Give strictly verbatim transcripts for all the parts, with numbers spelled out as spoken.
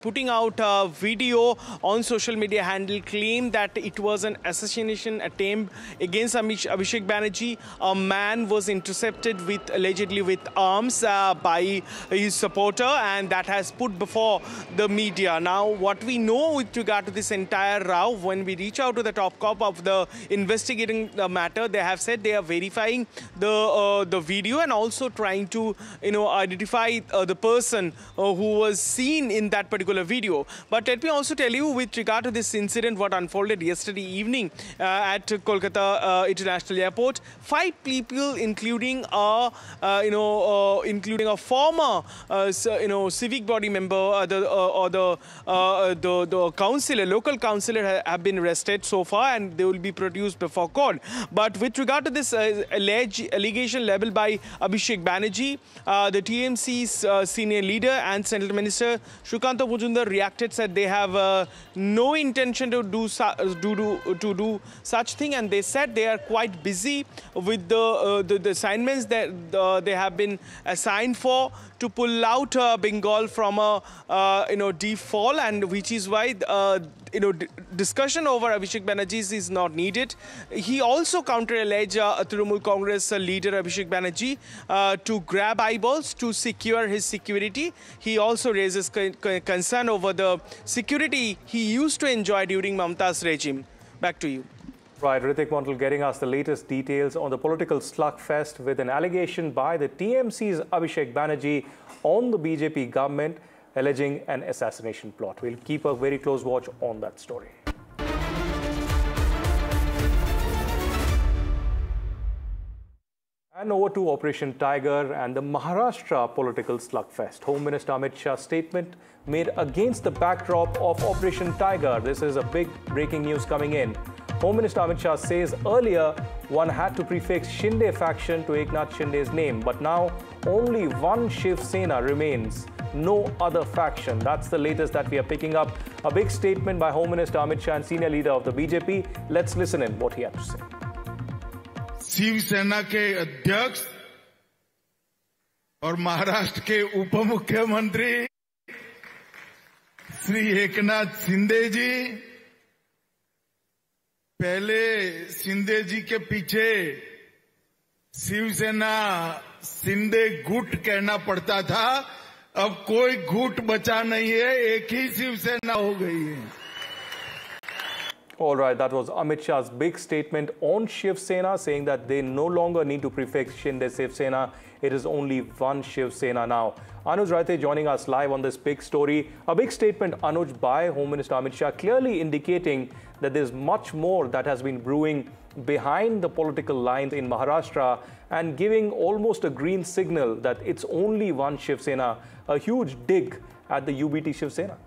putting out a video on social media handle claimed that it was an assassination attempt against Abhishek Banerjee. A man was intercepted with allegedly with arms uh, by his supporter, and that has put before the media. Now, what we know with regard to this entire row, when we reach out to the top cop of the investigating the matter, they have said they are verifying the uh, the video and also trying to you know identify uh, the person uh, who was seen in that particular video. But let me also tell you, with regard to this incident, what unfolded yesterday evening uh, at Kolkata uh, International Airport, five people, including a uh, you know uh, including a former uh, you know civic body member, uh, the, uh, or the, uh, the the councillor, local councillor, ha have been arrested so far, and they will be produced before court. But with regard to this uh, alleged allegation leveled by Abhishek Banerjee, uh, the T M C's uh, senior leader and Central Minister Shrikanta Majumdar reacted, said they have uh, no intention to do, do, do, to do such thing, and they said they are quite busy with the, uh, the, the assignments that uh, they have been assigned for to pull out uh, Bengal from a uh, you know deep fall, and which is why uh, you know discussion over Abhishek Banerjee is not needed. He also counter-alleged uh, Trinamool Congress uh, leader Abhishek Banerjee uh, to grab eyeballs to secure his security. He also raises concern over the security he used to enjoy during Mamta's regime. Back to you. Right, Ritik Montal getting us the latest details on the political slugfest with an allegation by the T M C's Abhishek Banerjee on the B J P government alleging an assassination plot. We'll keep a very close watch on that story. And over to Operation Tiger and the Maharashtra political slugfest. Home Minister Amit Shah's statement made against the backdrop of Operation Tiger. This is a big breaking news coming in. Home Minister Amit Shah says earlier one had to prefix Shinde faction to Eknath Shinde's name, but now only one Shiv Sena remains, no other faction. That's the latest that we are picking up. A big statement by Home Minister Amit Shah and senior leader of the B J P. Let's listen in what he had to say. Shiv Sena के अध्यक्ष और महाराष्ट्र के उप मुख्यमंत्री श्री एकनाथ शिंदे जी, पहले शिंदे जी के पीछे शिवसेना शिंदे गुट कहना पड़ता था, अब कोई गुट बचा नहीं है, एक ही शिवसेना हो गई है. All right, that was Amit Shah's big statement on Shiv Sena, saying that they no longer need to prefix Shinde Shiv Sena. It is only one Shiv Sena now. Anuj Raite joining us live on this big story. A big statement, Anuj, by Home Minister Amit Shah, clearly indicating that there's much more that has been brewing behind the political lines in Maharashtra and giving almost a green signal that it's only one Shiv Sena. A huge dig at the U B T Shiv Sena.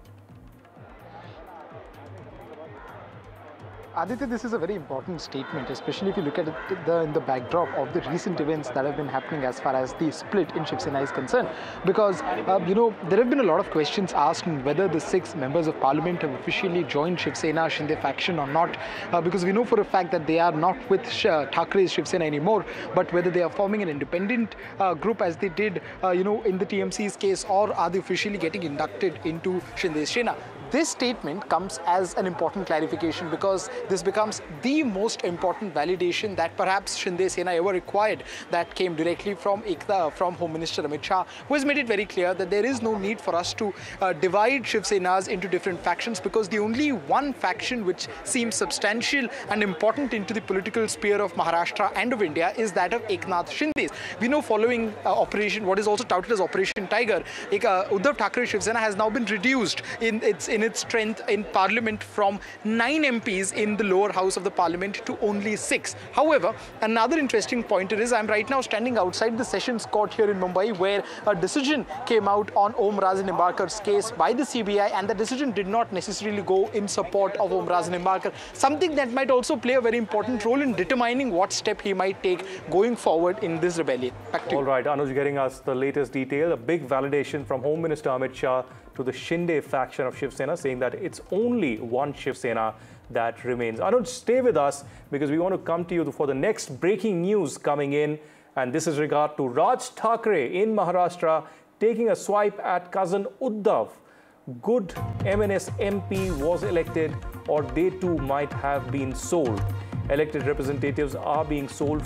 Aditya, this is a very important statement, especially if you look at it the, in the backdrop of the recent events that have been happening as far as the split in Shiv Sena is concerned. Because, uh, you know, there have been a lot of questions asked on whether the six members of parliament have officially joined Shiv Sena, Shinde faction or not. Uh, because we know for a fact that they are not with uh, Thakre's Shiv Sena anymore, but whether they are forming an independent uh, group as they did, uh, you know, in the T M C's case, or are they officially getting inducted into Shinde Sena. This statement comes as an important clarification because this becomes the most important validation that perhaps Shinde Sena ever required, that came directly from Ekta, from Home Minister Amit Shah, who has made it very clear that there is no need for us to uh, divide Shiv Senas into different factions, because the only one faction which seems substantial and important into the political sphere of Maharashtra and of India is that of Eknath Shinde's. We know following uh, Operation, what is also touted as Operation Tiger, Ek, uh, Uddhav Thackeray Shiv Sena has now been reduced in its in its strength in parliament from nine M Ps in the lower house of the parliament to only six. However, another interesting pointer is I'm right now standing outside the Sessions Court here in Mumbai, where a decision came out on Om Rajan Nimbarkar's case by the C B I, and the decision did not necessarily go in support of Om Rajan Nimbarkar, something that might also play a very important role in determining what step he might take going forward in this rebellion. Back to you. All right, Anuj getting us the latest detail, a big validation from Home Minister Amit Shah to the Shinde faction of Shiv Sena, saying that it's only one Shiv Sena that remains. Anuj, stay with us because we want to come to you for the next breaking news coming in, and this is regard to Raj Thackeray in Maharashtra taking a swipe at cousin Uddhav. good M N S M P was elected, or they too might have been sold. Elected representatives are being sold